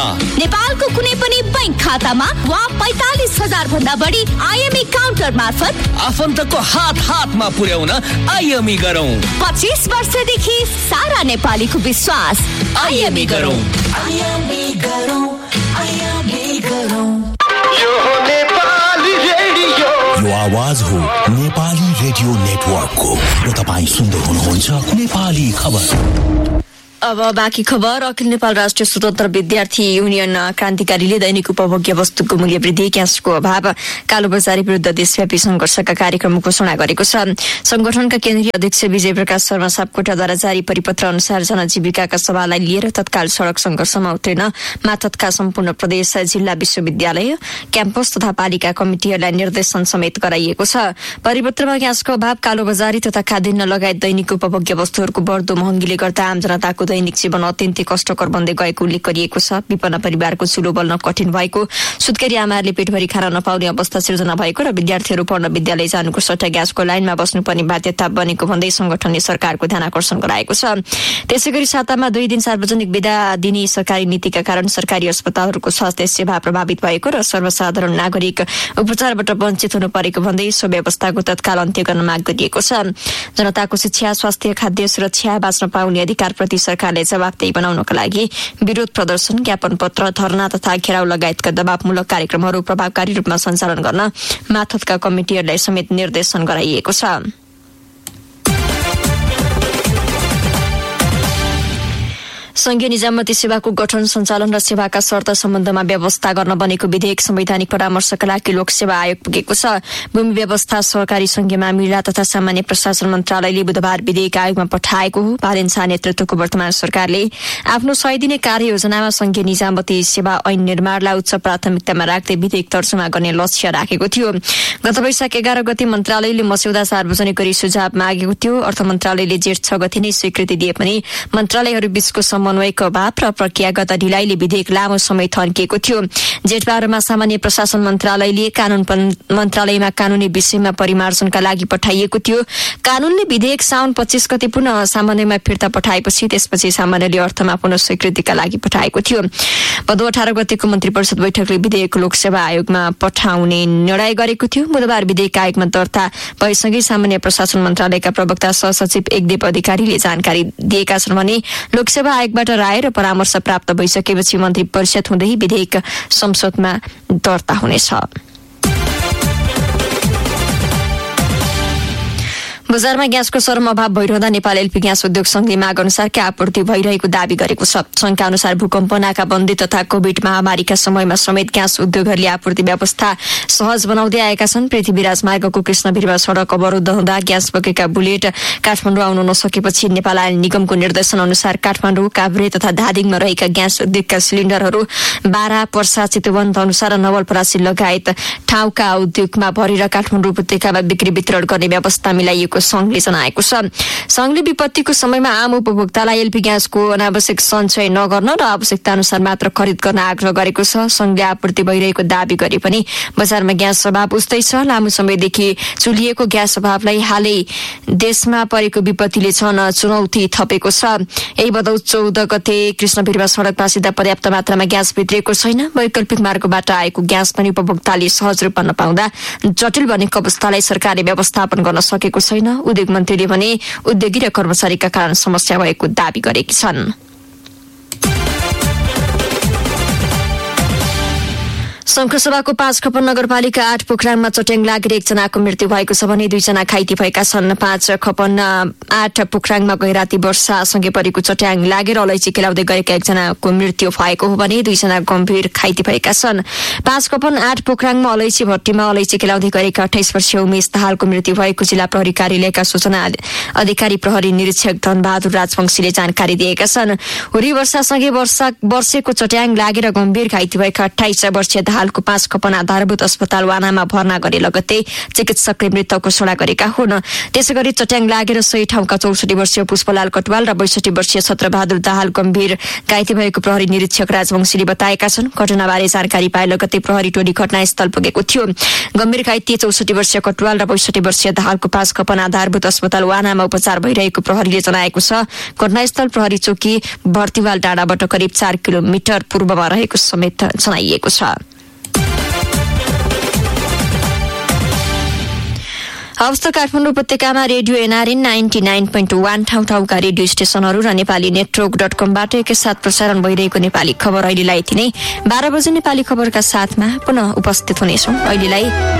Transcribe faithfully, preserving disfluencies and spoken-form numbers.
नेपालको कुनै पनि बैंक खातामा वा पैंतालीस हजार भन्दा बढी आइएमई काउन्टर मार्फत आफन्तको हात हातमा पुर्याउन आइएमई गरौँ। पच्चीस वर्षदेखि सारा नेपालीको विश्वास। आइएमई गरौँ। आइएमई गरौँ। आइएमई गरौँ। यो हो नेपाली रेडियो। यो आवाज हो नेपाली रेडियो नेटवर्कको र तपाईँ सुन्दै हुनुहुन्छ नेपाली खबर। अब बाँकी खबर। अखिल नेपाल राष्ट्रिय स्वतन्त्र विद्यार्थी युनियन क्रान्तिकारीले दैनिक उपभोग्य वस्तुको मूल्य वृद्धि, ग्यासको अभाव, कालोबजारी विरुद्ध देशव्यापी संघर्षका कार्यक्रम घोषणा गरेको छ। संगठनका केन्द्रीय अध्यक्ष विजय प्रकाश शर्मा सापकोटाद्वारा जारी परिपत्र अनुसार जनजीविकाका सवाललाई लिएर तत्काल सड़क संघर्षमा उत्रिन मातहतका सम्पूर्ण प्रदेश, जिल्ला, विश्वविद्यालय, क्याम्पस तथा पालिका कमिटिहरूलाई निर्देशन समेत गराइएको छ। परिपत्रमा ग्यासको अभाव, कालोबजारी तथा खाद्यान्न लगायत दैनिक उपभोग्य वस्तुहरूको बढ्दो महँगीले गर्दा आम जनताको दैनिक जीवन अत्यन्तै कष्टकर बन्दै गएको उल्लेख गरिएको छ। विपन्न परिवारको चुलो बल्न कठिन भएको, सुत्केरी आमाहरूले पेटभरि खाना नपाउने अवस्था सिर्जना भएको र विद्यार्थीहरू पढ्न विद्यालय जानुको सट्टा ग्यासको लाइनमा बस्नुपर्ने बाध्यता बनेको भन्दै संगठनले सरकारको ध्यान आकर्षण गराएको छ। त्यसैगरी सातामा दुई दिन सार्वजनिक विदा दिने सरकारी नीतिका कारण सरकारी अस्पतालहरूको स्वास्थ्य सेवा प्रभावित भएको र सर्वसाधारण नागरिक उपचारबाट वञ्चित हुनु परेको भन्दै सो व्यवस्थाको तत्काल अन्त्य गर्न माग गरिएको छ। जनताको शिक्षा, स्वास्थ्य, खाद्य सुरक्षा, बाँच्न पाउने अधिकारप्रति सरकारले जवाफदेही बनाउनका लागि विरोध प्रदर्शन, ज्ञापन पत्र, धरना तथा घेराउ लगायतका दबावमूलक कार्यक्रमहरू प्रभावकारी रूपमा सञ्चालन गर्न मातहतका कमिटिहरूलाई समेत निर्देशन गराइएको छ। संघीय निजामती सेवाको गठन, सञ्चालन र सेवाका शर्त सम्बन्धमा व्यवस्था गर्न बनेको विधेयक संवैधानिक परामर्शका लागि लोकसेवा आयोग पुगेको छ। भूमि व्यवस्था, सहकारी संघीय मामिला तथा सामान्य प्रशासन मन्त्रालयले बुधबार विधेयक आयोगमा पठाएको हो। बालेन शाह नेतृत्वको वर्तमान सरकारले आफ्नो सय दिने कार्ययोजनामा संघीय निजामती सेवा ऐन निर्माणलाई उच्च प्राथमिकतामा राख्दै विधेयक तर्जुमा गर्ने लक्ष्य राखेको थियो। गत वैशाख एघार गते मन्त्रालयले मस्यौदा सार्वजनिक गरी सुझाव मागेको थियो। अर्थ मन्त्रालयले जेठ छ गते नै स्वीकृति दिए पनि मन्त्रालयहरू बीचको समन्वयको अभाव र प्रक्रियागत ढिलाइले विधेयक लामो समय थन्किएको थियो। जेठ बाह्रमा सामान्य प्रशासन मन्त्रालयले कानून मन्त्रालयमा कानूनी विषयमा परिमार्जनका लागि पठाइएको थियो। कानूनले विधेयक साउन पच्चीस गते पुनः सामान्यमा फिर्ता पठाएपछि त्यसपछि सामान्यले अर्थमा पुनः स्वीकृतिका लागि पठाएको थियो। भदौ अठार गतेको मन्त्री परिषद बैठकले विधेयक लोकसेवा आयोगमा पठाउने निर्णय गरेको थियो। बुधबार विधेयक आयोगमा दर्ता भएसँगै सामान्य प्रशासन मन्त्रालयका प्रवक्ता सहसचिव एकदेव अधिकारीले जानकारी दिएका छन् भने लोकसेवा आयोगबाट राय र परामर्श प्राप्त भइसकेपछि मन्त्री परिषद हुँदै विधेयक संसदमा दर्ता हुनेछ। बजारमा ग्यासको चरम अभाव भइरहँदा नेपाल एलपी ग्यास उद्योग संघले माग अनुसारकै आपूर्ति भइरहेको दावी गरेको छ। संघका अनुसार भूकम्प, नाकाबन्दी तथा कोभिड महामारीका समयमा समेत ग्यास उद्योगहरूले आपूर्ति व्यवस्था सहज बनाउँदै आएका छन्। पृथ्वीराज मार्गको कृष्णभिरमा सड़क अवरुद्ध हुँदा ग्यास बोकेका बुलेट काठमाडौँ आउन नसकेपछि नेपाल आयल निगमको निर्देशन अनुसार काठमाडौँ, काभ्रे तथा धादिङमा रहेका ग्यास उद्योगका सिलिण्डरहरू बारा, पर्सा, चितवन, धनुषा र नवलपरासी लगायत ठाउँका उद्योगमा भरेर काठमाडौँ उपत्यकामा बिक्री वितरण गर्ने व्यवस्था मिलाइएको संघले जनाएको छ। संघले विपत्तिको समयमा आम उपभोक्तालाई एलपी ग्यासको अनावश्यक सञ्चय नगर्न र आवश्यकता अनुसार मात्र खरिद गर्न आग्रह गरेको छ। संघले आपूर्ति भइरहेको दावी गरे पनि बजारमा ग्यास अभाव उस्तै छ। लामो समयदेखि चुलिएको ग्यास अभावलाई हालै देशमा परेको विपत्तिले झन चुनौती थपेको छ। यही भदौ चौध गते कृष्णभिरमा सड़कमा सिधा पर्याप्त मात्रामा ग्यास भित्रिएको छैन। वैकल्पिक मार्गबाट आएको ग्यास पनि उपभोक्ताले सहज रूपमा नपाउँदा जटिल बनेको अवस्थालाई सरकारले व्यवस्थापन गर्न सकेको छैन। उद्योग मन्त्रीले भने उद्योगी र कर्मचारीका कारण समस्या भएको दावी गरेकी छन्। शङ्खसभाको पाँच खपन नगरपालिका आठ पोखराङमा चट्याङ लागेर एकजनाको मृत्यु भएको छ भने दुईजना घाइते भएका छन्। पाँच खपन आठ पोखराङमा गैराती वर्षासँगै परेको चट्याङ लागेर अलैँची केलाउँदै गरेका एकजनाको मृत्यु भएको हो भने दुईजना गम्भीर घाइते भएका छन्। पाँच खपन आठ पोखराङमा अलैँची भट्टीमा अलैँची केलाउँदै गरेका अठाइस वर्षीय उमेश दाहालको मृत्यु भएको जिल्ला प्रहरी कार्यालयका सूचना अधिकारी प्रहरी निरीक्षक धनबहादुर राजवंशीले जानकारी दिएका छन्। हुरी वर्षासँगै वर्षा वर्षेको चट्याङ लागेर गम्भीर घाइते भएका अठाइस वर्षीय दाहालको पाँच खपन आधारभूत अस्पताल वानामा भर्ना गरे लगत्तै चिकित्सकले मृत घोषणा गरेका हुन्। त्यसै गरी चट्याङ लागेर सही ठाउँका चौसठी वर्षीय पुष्पलाल कटवाल र बैसठी वर्षीय छत्रबहादुर दाहाल गम्भीर घाइते भएको प्रहरी निरीक्षक राजवंशीले बताएका छन्। घटनाबारे जानकारी पाए लगत्तै प्रहरी टोली घटनास्थल पुगेको थियो। गम्भीर घाइते चौसठी वर्षीय कटवाल र बैसठी वर्षीय दाहालको पाँच खपन आधारभूत अस्पताल वानामा उपचार भइरहेको प्रहरीले जनाएको छ। घटनास्थल प्रहरी चौकी भर्तीवाल डाँडाबाट करिब चार किलोमिटर पूर्वमा रहेको समेत जनाइएको छ। हवस् त काठमाडौँ उपत्यकामा radio NRN ninety nine point one ठाउँ ठाउँका रेडियो स्टेशनहरू र नेपाली नेटवर्क डट कमबाट एकैसाथ प्रसारण भइरहेको नेपाली खबर अहिलेलाई यति नै। बाह्र बजे नेपाली खबरका साथमा पुनः उपस्थित हुनेछौँ। अहिलेलाई